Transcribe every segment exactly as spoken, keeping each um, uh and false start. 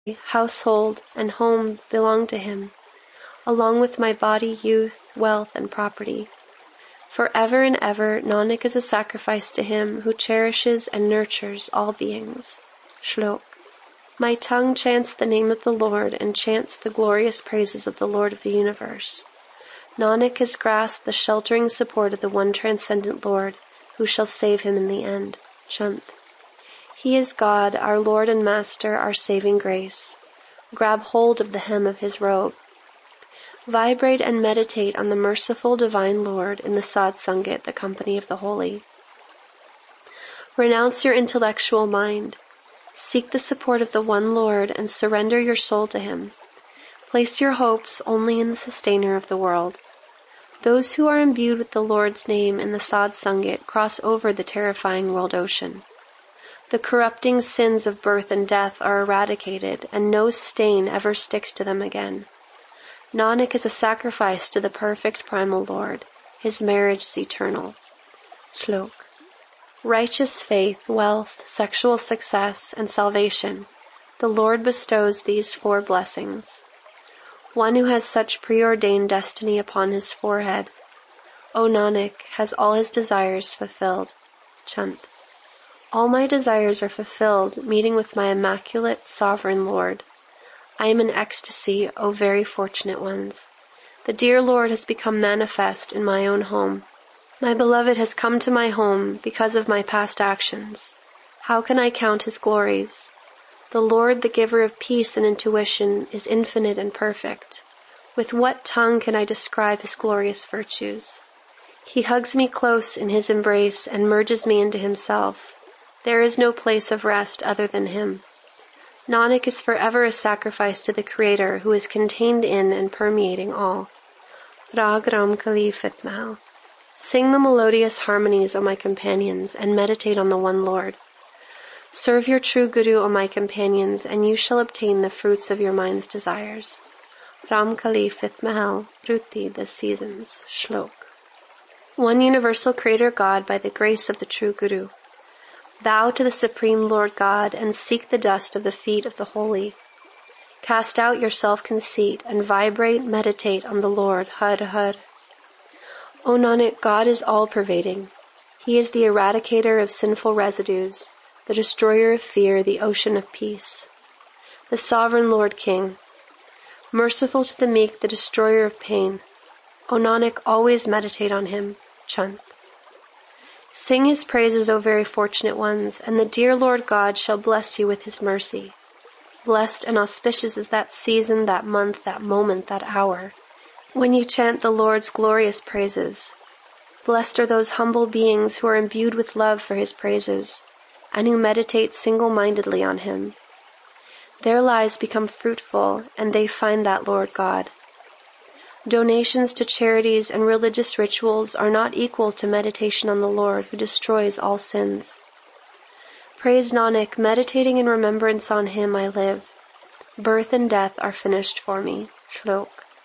household, and home belong to him, along with my body, youth, wealth, and property. Forever and ever, Nanak is a sacrifice to him who cherishes and nurtures all beings. Shlok. My tongue chants the name of the Lord and chants the glorious praises of the Lord of the universe. Nanak has grasped the sheltering support of the one transcendent Lord, who shall save him in the end. Chant. He is God, our Lord and Master, our saving grace. Grab hold of the hem of his robe. Vibrate and meditate on the merciful divine Lord in the Sad Sangat, the company of the holy. Renounce your intellectual mind. Seek the support of the one Lord and surrender your soul to him. Place your hopes only in the sustainer of the world. Those who are imbued with the Lord's name in the Sad Sangat cross over the terrifying world ocean. The corrupting sins of birth and death are eradicated, and no stain ever sticks to them again. Nanak is a sacrifice to the perfect primal Lord. His marriage is eternal. Shlok. Righteous faith, wealth, sexual success, and salvation. The Lord bestows these four blessings. One who has such preordained destiny upon his forehead, O Nanak, has all his desires fulfilled. Chant. All my desires are fulfilled, meeting with my immaculate, sovereign Lord. I am in ecstasy, O very fortunate ones. The dear Lord has become manifest in my own home. My beloved has come to my home because of my past actions. How can I count his glories? The Lord, the giver of peace and intuition, is infinite and perfect. With what tongue can I describe his glorious virtues? He hugs me close in his embrace and merges me into himself. There is no place of rest other than him. Nanak is forever a sacrifice to the Creator, who is contained in and permeating all. Rag Ram Kali Fifth Mahal. Sing the melodious harmonies, O my companions, and meditate on the one Lord. Serve your true Guru, O my companions, and you shall obtain the fruits of your mind's desires. Ram Kali Fifth Mahal, Ruti, the seasons. Shlok. One universal Creator God by the grace of the true Guru. Bow to the Supreme Lord God and seek the dust of the feet of the holy. Cast out your self-conceit and vibrate, meditate on the Lord, Har Har. O Nanak, God is all-pervading. He is the eradicator of sinful residues, the destroyer of fear, the ocean of peace. The sovereign Lord King, merciful to the meek, the destroyer of pain. O Nanak, always meditate on him. Chant. Sing his praises, O very fortunate ones, and the dear Lord God shall bless you with his mercy. Blessed and auspicious is that season, that month, that moment, that hour, when you chant the Lord's glorious praises. Blessed are those humble beings who are imbued with love for his praises, and who meditate single-mindedly on him. Their lives become fruitful, and they find that Lord God. Donations to charities and religious rituals are not equal to meditation on the Lord who destroys all sins. Praise Nanak, meditating in remembrance on him I live. Birth and death are finished for me. Shlok.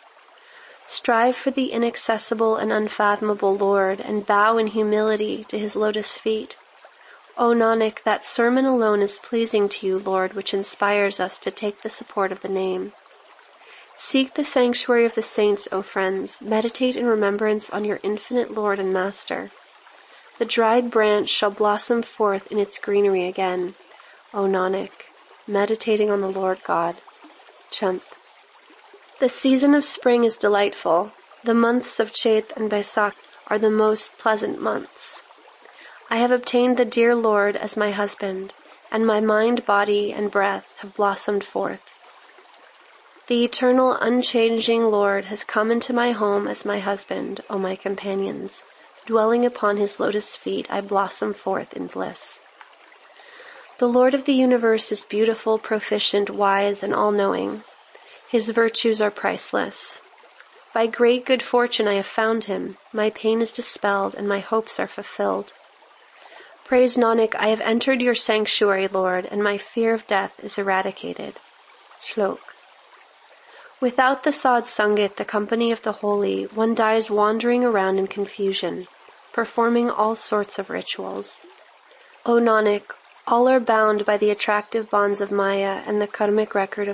Strive for the inaccessible and unfathomable Lord and bow in humility to his lotus feet. O Nanak, that sermon alone is pleasing to you, Lord, which inspires us to take the support of the name. Seek the sanctuary of the saints, O friends. Meditate in remembrance on your infinite Lord and Master. The dried branch shall blossom forth in its greenery again, O Nanak, meditating on the Lord God. Chant. The season of spring is delightful. The months of Chet and Baisakh are the most pleasant months. I have obtained the dear Lord as my husband, and my mind, body, and breath have blossomed forth. The eternal, unchanging Lord has come into my home as my husband, O my companions. Dwelling upon his lotus feet, I blossom forth in bliss. The Lord of the universe is beautiful, proficient, wise, and all-knowing. His virtues are priceless. By great good fortune I have found him. My pain is dispelled, and my hopes are fulfilled. Praise Nanak, I have entered your sanctuary, Lord, and my fear of death is eradicated. Shlok. Without the Sad Sangat, the company of the holy, one dies wandering around in confusion, performing all sorts of rituals. O Nanak, all are bound by the attractive bonds of Maya and the karmic record of